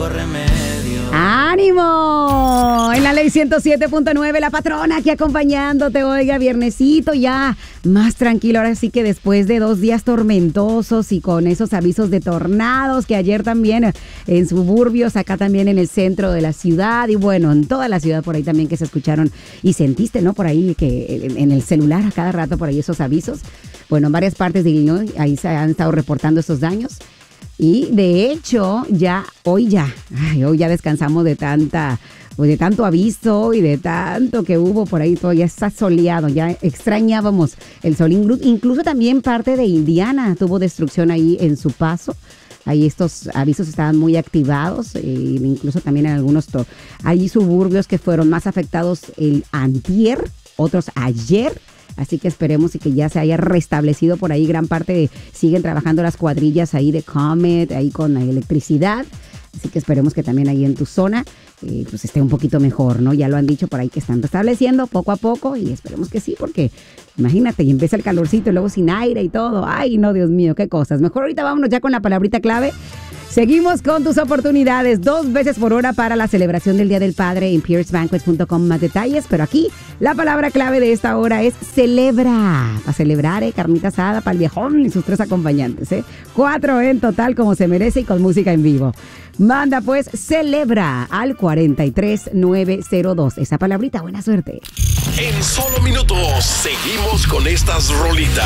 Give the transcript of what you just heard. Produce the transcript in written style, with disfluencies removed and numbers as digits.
tengo remedio. ¡Ánimo! En la ley 107.9, la patrona aquí acompañándote. Oiga, viernesito ya más tranquilo. Ahora sí que después de 2 días tormentosos y con esos avisos de tornados que ayer también en suburbios, acá también en el centro de la ciudad y bueno, en toda la ciudad por ahí también que se escucharon y sentiste, ¿no? Por ahí que en el celular a cada rato por ahí esos avisos. Bueno, en varias partes de Illinois ahí se han estado reportando esos daños. Y de hecho, hoy ya descansamos de tanto aviso y de tanto que hubo por ahí, todo ya está soleado, ya extrañábamos el sol. Incluso también parte de Indiana tuvo destrucción ahí en su paso. Ahí estos avisos estaban muy activados, incluso también en algunos hay suburbios que fueron más afectados el antier, otros ayer. Así que esperemos y que ya se haya restablecido por ahí. Gran parte siguen trabajando las cuadrillas ahí de Comet, ahí con la electricidad. Así que esperemos que también ahí en tu zona pues esté un poquito mejor, ¿no? Ya lo han dicho por ahí que están restableciendo poco a poco y esperemos que sí, porque imagínate, y empieza el calorcito y luego sin aire y todo. Ay, no, Dios mío, qué cosas. Mejor ahorita vámonos ya con la palabrita clave. Seguimos con tus oportunidades, 2 veces por hora para la celebración del Día del Padre en piercebanquets.com. Más detalles, pero aquí la palabra clave de esta hora es celebra. Para celebrar, carnita asada para el viejón y sus 3 acompañantes, 4 en total como se merece y con música en vivo. Manda pues celebra al 43902. Esa palabrita, buena suerte. En solo minutos seguimos con estas rolitas.